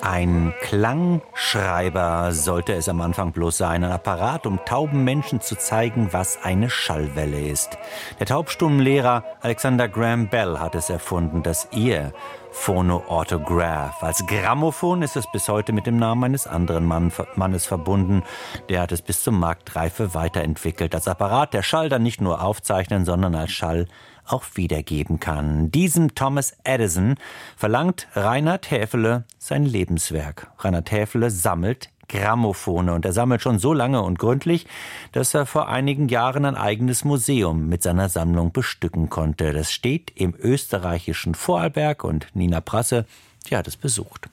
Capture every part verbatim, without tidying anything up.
Ein Klangschreiber sollte es am Anfang bloß sein, ein Apparat, um tauben Menschen zu zeigen, was eine Schallwelle ist. Der taubstummen Lehrer Alexander Graham Bell hat es erfunden, das Ear-Phono-Autograph. Als Grammophon ist es bis heute mit dem Namen eines anderen Mann, Mannes verbunden. Der hat es bis zur Marktreife weiterentwickelt. Als Apparat, der Schall dann nicht nur aufzeichnen, sondern als Schall auch wiedergeben kann. Diesem Thomas Edison verlangt Reinhard Häfele sein Lebenswerk. Reinhard Häfele sammelt Grammophone und er sammelt schon so lange und gründlich, dass er vor einigen Jahren ein eigenes Museum mit seiner Sammlung bestücken konnte. Das steht im österreichischen Vorarlberg und Nina Prasse, die hat es besucht.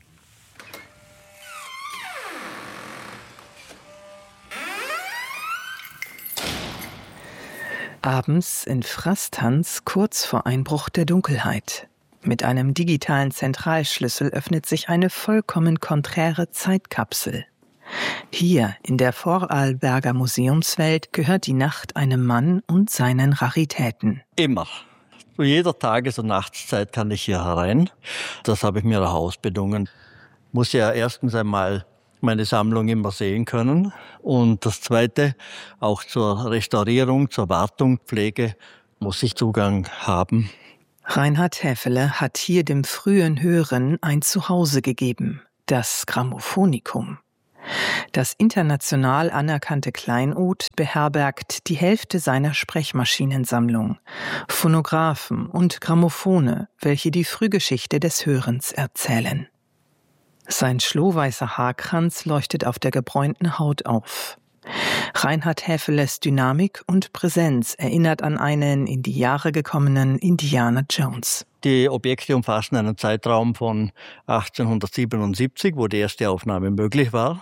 Abends in Frastanz kurz vor Einbruch der Dunkelheit. Mit einem digitalen Zentralschlüssel öffnet sich eine vollkommen konträre Zeitkapsel. Hier in der Vorarlberger Museumswelt gehört die Nacht einem Mann und seinen Raritäten. Immer. Zu jeder Tages- und Nachtszeit kann ich hier herein. Das habe ich mir auch ausbedungen. Muss ja erstens einmal meine Sammlung immer sehen können. Und das Zweite, auch zur Restaurierung, zur Wartung, Pflege muss ich Zugang haben. Reinhard Häfele hat hier dem frühen Hören ein Zuhause gegeben, das Grammophonikum. Das international anerkannte Kleinod beherbergt die Hälfte seiner Sprechmaschinensammlung, Phonographen und Grammophone, welche die Frühgeschichte des Hörens erzählen. Sein schlohweißer Haarkranz leuchtet auf der gebräunten Haut auf. Reinhard Häfeles Dynamik und Präsenz erinnert an einen in die Jahre gekommenen Indiana Jones. Die Objekte umfassen einen Zeitraum von achtzehnhundertsiebenundsiebzig, wo die erste Aufnahme möglich war,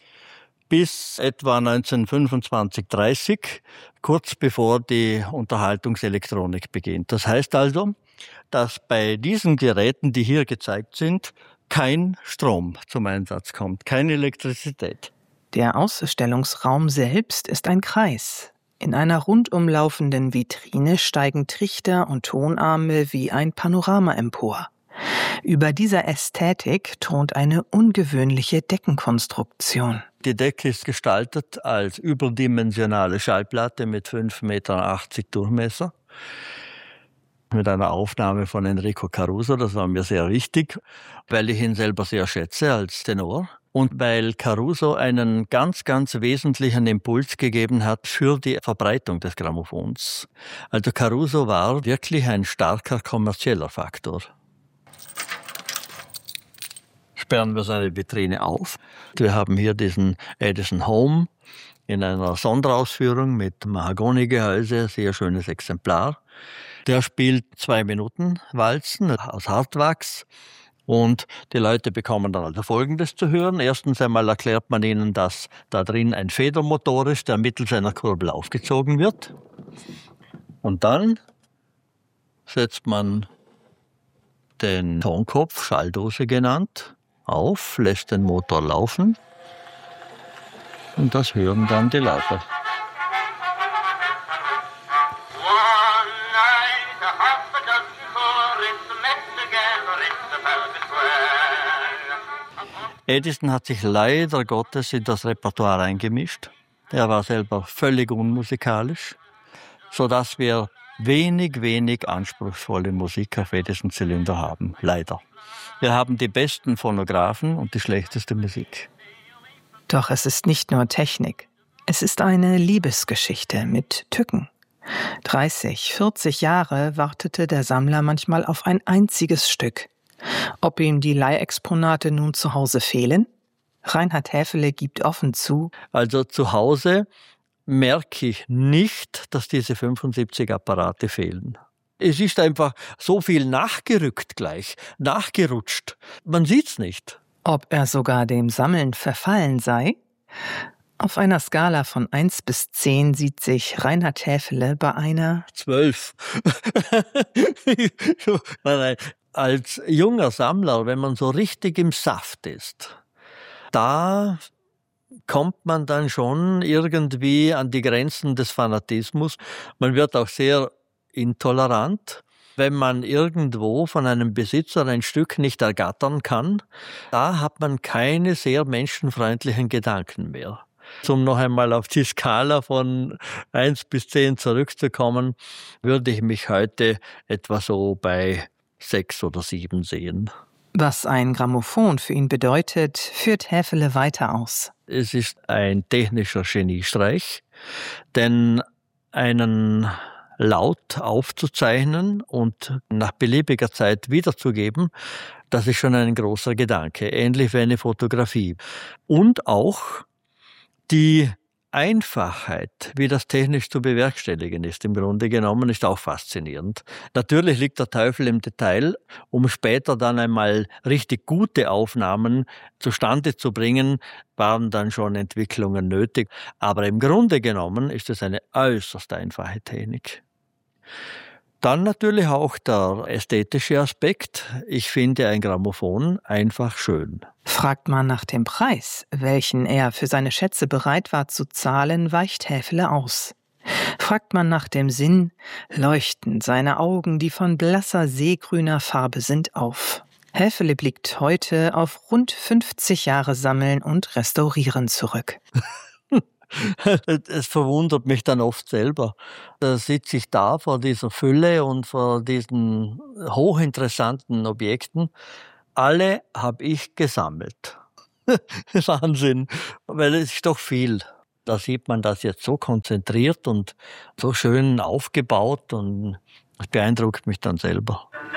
bis etwa neunzehnhundertfünfundzwanzig dreißig, kurz bevor die Unterhaltungselektronik beginnt. Das heißt also, dass bei diesen Geräten, die hier gezeigt sind, kein Strom zum Einsatz kommt, keine Elektrizität. Der Ausstellungsraum selbst ist ein Kreis. In einer rundum laufenden Vitrine steigen Trichter und Tonarme wie ein Panorama empor. Über dieser Ästhetik thront eine ungewöhnliche Deckenkonstruktion. Die Decke ist gestaltet als überdimensionale Schallplatte mit fünf Meter achtzig Durchmesser. Mit einer Aufnahme von Enrico Caruso, das war mir sehr wichtig, weil ich ihn selber sehr schätze als Tenor und weil Caruso einen ganz, ganz wesentlichen Impuls gegeben hat für die Verbreitung des Grammophons. Also Caruso war wirklich ein starker kommerzieller Faktor. Sperren wir seine Vitrine auf. Wir haben hier diesen Edison Home in einer Sonderausführung mit Mahagonigehäuse, sehr schönes Exemplar. Der spielt zwei Minuten Walzen aus Hartwachs und die Leute bekommen dann also Folgendes zu hören. Erstens einmal erklärt man ihnen, dass da drin ein Federmotor ist, der mittels einer Kurbel aufgezogen wird. Und dann setzt man den Tonkopf, Schalldose genannt, auf, lässt den Motor laufen und das hören dann die Leute. Edison hat sich leider Gottes in das Repertoire eingemischt. Er war selber völlig unmusikalisch, sodass wir wenig, wenig anspruchsvolle Musik auf Edison Zylinder haben, leider. Wir haben die besten Phonographen und die schlechteste Musik. Doch es ist nicht nur Technik. Es ist eine Liebesgeschichte mit Tücken. dreißig, vierzig Jahre wartete der Sammler manchmal auf ein einziges Stück. Ob ihm die Leihexponate nun zu Hause fehlen? Reinhard Häfele gibt offen zu. Also zu Hause merke ich nicht, dass diese fünfundsiebzig Apparate fehlen. Es ist einfach so viel nachgerückt gleich, nachgerutscht. Man sieht's nicht. Ob er sogar dem Sammeln verfallen sei? Auf einer Skala von eins bis zehn sieht sich Reinhard Häfele bei einer zwölf. nein, nein. Als junger Sammler, wenn man so richtig im Saft ist, da kommt man dann schon irgendwie an die Grenzen des Fanatismus. Man wird auch sehr intolerant. wenn man irgendwo von einem Besitzer ein Stück nicht ergattern kann, da hat man keine sehr menschenfreundlichen Gedanken mehr. Um noch einmal auf die Skala von eins bis zehn zurückzukommen, würde ich mich heute etwa so bei sechs oder sieben sehen. Was ein Grammophon für ihn bedeutet, führt Häfele weiter aus. Es ist ein technischer Geniestreich, denn einen Laut aufzuzeichnen und nach beliebiger Zeit wiederzugeben, das ist schon ein großer Gedanke, ähnlich wie eine Fotografie. Und auch die Einfachheit, wie das technisch zu bewerkstelligen ist, im Grunde genommen, ist auch faszinierend. Natürlich liegt der Teufel im Detail, um später dann einmal richtig gute Aufnahmen zustande zu bringen, waren dann schon Entwicklungen nötig. Aber im Grunde genommen ist es eine äußerst einfache Technik. Dann natürlich auch der ästhetische Aspekt. Ich finde ein Grammophon einfach schön. Fragt man nach dem Preis, welchen er für seine Schätze bereit war zu zahlen, weicht Häfele aus. Fragt man nach dem Sinn, leuchten seine Augen, die von blasser seegrüner Farbe sind, auf. Häfele blickt heute auf rund fünfzig Jahre Sammeln und Restaurieren zurück. Es verwundert mich dann oft selber. Da sitze ich da vor dieser Fülle und vor diesen hochinteressanten Objekten. Alle habe ich gesammelt. Wahnsinn, weil es ist doch viel. Da sieht man das jetzt so konzentriert und so schön aufgebaut und das beeindruckt mich dann selber.